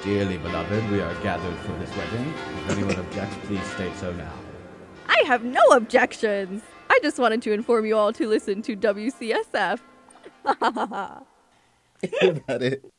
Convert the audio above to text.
Dearly beloved, we are gathered for this wedding. If anyone objects, please state so now. I have no objections. I just wanted to inform you all to listen to WCSF. Is that it?